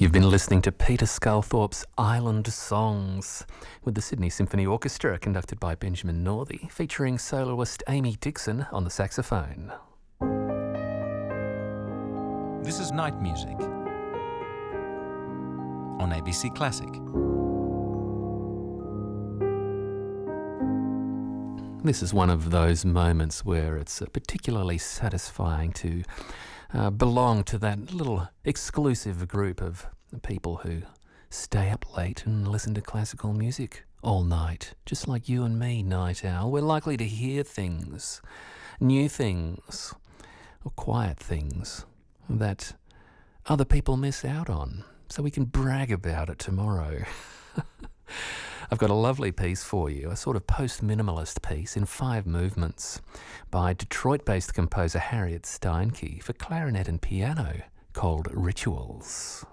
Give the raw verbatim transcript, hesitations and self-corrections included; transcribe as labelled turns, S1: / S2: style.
S1: You've been listening to Peter Sculthorpe's Island Songs with the Sydney Symphony Orchestra, conducted by Benjamin Northey, featuring soloist Amy Dixon on the saxophone.
S2: This is Night Music on A B C Classic.
S1: This is one of those moments where it's particularly satisfying to uh, belong to that little exclusive group of people who stay up late and listen to classical music all night, just like you and me, Night Owl. We're likely to hear things, new things, or quiet things that other people miss out on, so we can brag about it tomorrow. I've got a lovely piece for you, a sort of post-minimalist piece in five movements by Detroit-based composer Harriet Steinke for clarinet and piano called Rituals.